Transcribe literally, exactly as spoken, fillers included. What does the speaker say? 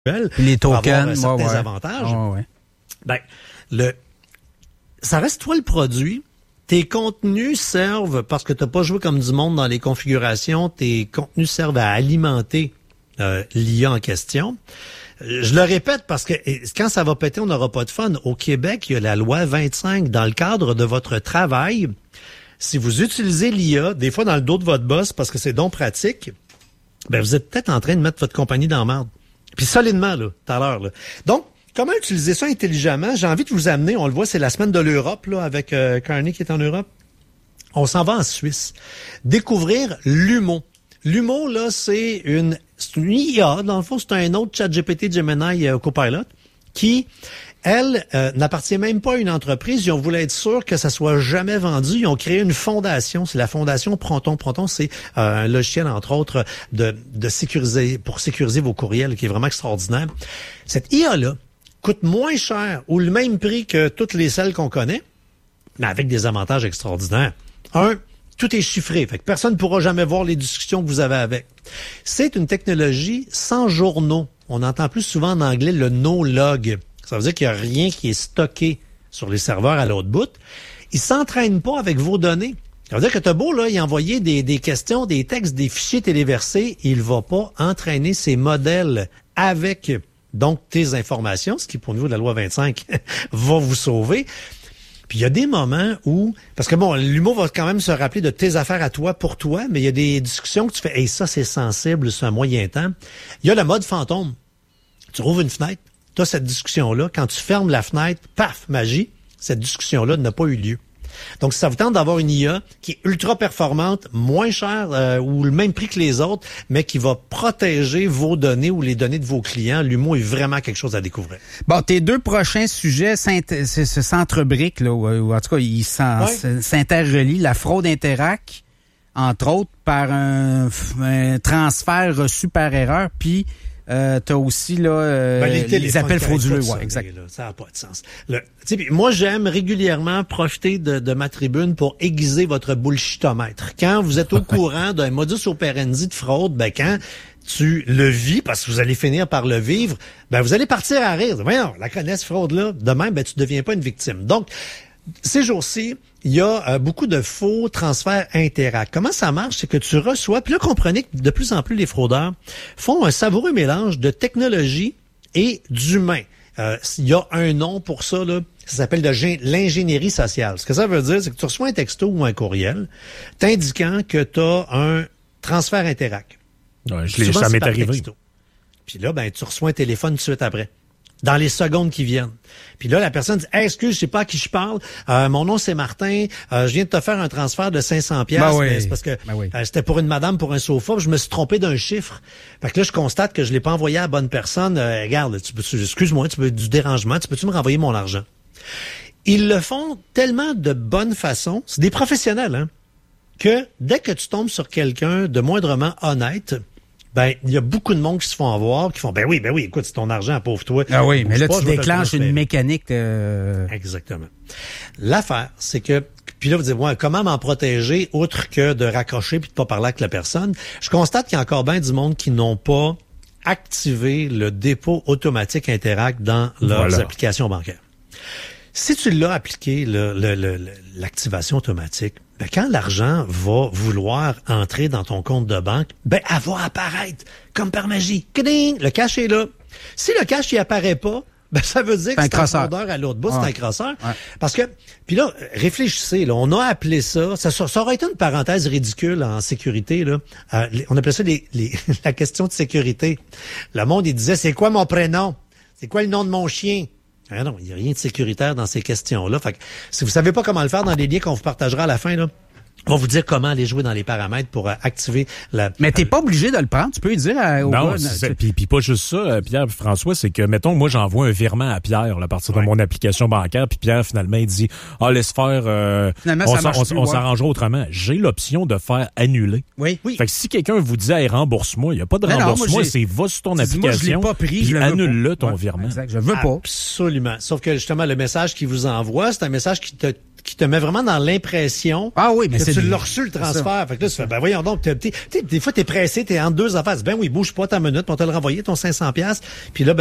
Les tokens, pour avoir ouais, certains ouais. avantages. Oh, ouais. Ben, le, ça reste toi le produit. Tes contenus servent, parce que tu n'as pas joué comme du monde dans les configurations, tes contenus servent à alimenter euh, l'I A en question. Je le répète parce que quand ça va péter, on n'aura pas de fun. Au Québec, il y a la loi vingt-cinq. Dans le cadre de votre travail, si vous utilisez l'I A, des fois dans le dos de votre boss, parce que c'est donc pratique, ben vous êtes peut-être en train de mettre votre compagnie dans la merde. Puis solidement, là, tout à l'heure. Là. Donc, comment utiliser ça intelligemment? J'ai envie de vous amener, on le voit, c'est la semaine de l'Europe, là, avec euh, Carney qui est en Europe. On s'en va en Suisse. Découvrir Lumo. Lumo, là, c'est une, c'est une I A, dans le fond, c'est un autre ChatGPT Gemini euh, Copilot, qui, elle, euh, n'appartient même pas à une entreprise. Ils ont voulu être sûrs que ça soit jamais vendu. Ils ont créé une fondation. C'est la fondation Pronton. Pronton, c'est euh, un logiciel, entre autres, de, de sécuriser, pour sécuriser vos courriels, qui est vraiment extraordinaire. Cette I A-là coûte moins cher ou le même prix que toutes les celles qu'on connaît, mais avec des avantages extraordinaires. Un, tout est chiffré. Fait que personne ne pourra jamais voir les discussions que vous avez avec. C'est une technologie sans journaux. On entend plus souvent en anglais le no-log. Ça veut dire qu'il n'y a rien qui est stocké sur les serveurs à l'autre bout. Il ne s'entraîne pas avec vos données. Ça veut dire que tu as beau là, y envoyer des, des questions, des textes, des fichiers téléversés, il ne va pas entraîner ses modèles avec donc tes informations, ce qui, pour nous, la loi vingt-cinq, va vous sauver. Puis il y a des moments où, parce que bon, l'humour va quand même se rappeler de tes affaires à toi pour toi, mais il y a des discussions que tu fais, hey, ça c'est sensible, c'est un moyen temps. Il y a le mode fantôme. Tu rouvres une fenêtre, tu as cette discussion-là. Quand tu fermes la fenêtre, paf, magie, cette discussion-là n'a pas eu lieu. Donc, si ça vous tente d'avoir une I A qui est ultra performante, moins chère euh, ou le même prix que les autres, mais qui va protéger vos données ou les données de vos clients, l'humour est vraiment quelque chose à découvrir. Bon, tes deux prochains sujets s'entrebriquent, là, ou en tout cas, ils ouais. s'interrelient. La fraude Interac, entre autres, par un, un transfert reçu par erreur, puis Euh, t'as aussi là euh, ben, les, les appels frauduleux, ouais, exact. Là, ça n'a pas de sens. Le, moi, j'aime régulièrement profiter de, de ma tribune pour aiguiser votre bullshitomètre. Quand vous êtes au courant d'un modus operandi de fraude, ben quand tu le vis, parce que vous allez finir par le vivre, ben vous allez partir à rire. Voyons, la connaisse fraude-là, de même, ben tu ne deviens pas une victime. Donc, ces jours-ci, il y a euh, beaucoup de faux transferts Interac. Comment ça marche? C'est que tu reçois, puis là, comprenez que de plus en plus les fraudeurs font un savoureux mélange de technologie et d'humain. Euh, il y a un nom pour ça, là, ça s'appelle de l'ingénierie sociale. Ce que ça veut dire, c'est que tu reçois un texto ou un courriel t'indiquant que tu as un transfert Interac. Ouais, je l'ai, ça m'est arrivé. Texto. Puis là, ben, tu reçois un téléphone tout de suite après. Dans les secondes qui viennent. Puis là, la personne dit hey, « Excuse, je sais pas à qui je parle. Euh, mon nom, c'est Martin. Euh, je viens de te faire un transfert de cinq cents piastres. Ben oui. Mais c'est parce que ben oui. euh, c'était pour une madame pour un sofa. Je me suis trompé d'un chiffre. Fait que là, je constate que je l'ai pas envoyé à la bonne personne. Euh, regarde, tu peux, excuse-moi, tu peux du dérangement. Tu peux-tu me renvoyer mon argent? » Ils le font tellement de bonne façon. C'est des professionnels, hein, que dès que tu tombes sur quelqu'un de moindrement honnête, ben, il y a beaucoup de monde qui se font avoir, qui font, ben oui, ben oui, écoute, c'est ton argent, pauvre toi. Ah oui, mais là, pas, tu déclenches une mécanique de... Exactement. L'affaire, c'est que, puis là, vous dites, ouais, comment m'en protéger, outre que de raccrocher puis de pas parler avec la personne? Je constate qu'il y a encore bien du monde qui n'ont pas activé le dépôt automatique Interac dans leurs voilà. applications bancaires. Si tu l'as appliqué, le, le, le, l'activation automatique, ben quand l'argent va vouloir entrer dans ton compte de banque, ben elle va apparaître comme par magie. Kling, le cash est là. Si le cash n'y apparaît pas, ben ça veut dire que c'est un fraudeur à l'autre bout, ouais. c'est un crosseur. Ouais. Parce que, puis là, réfléchissez, là, on a appelé ça, ça, ça aurait été une parenthèse ridicule en sécurité, là. Euh, on appelait ça les, les, la question de sécurité. Le monde, il disait, c'est quoi mon prénom? C'est quoi le nom de mon chien? Ah non, il n'y a rien de sécuritaire dans ces questions-là. Fait que si vous savez pas comment le faire dans les liens qu'on vous partagera à la fin, là, on va vous dire comment aller jouer dans les paramètres pour euh, activer la... Mais t'es pas obligé de le prendre, tu peux lui dire à, au non, gars... C'est, puis, puis pas juste ça, Pierre et François, c'est que, mettons, moi, j'envoie un virement à Pierre là, à partir ouais. de mon application bancaire, puis Pierre, finalement, il dit « Ah, laisse faire, euh, finalement, on, ça marche on, plus, on ouais. s'arrangera autrement. » J'ai l'option de faire annuler. Oui, oui. Fait que si quelqu'un vous dit hey, « rembourse-moi », il n'y a pas de non, rembourse-moi, non, c'est va sur ton application, moi, je l'ai pas pris, puis annule-le ton ouais, virement. Exact, je veux pas. Absolument. Sauf que, justement, le message qu'il vous envoie, c'est un message qui te qui te met vraiment dans l'impression ah oui, mais que c'est c'est tu des... l'as reçu, le transfert. Fait que là, tu fais, ben voyons donc, t'es, t'es, des fois, t'es pressé, t'es entre deux affaires. Ben oui, bouge pas ta minute, on te le renvoyer, ton cinq cents piastres. Puis là,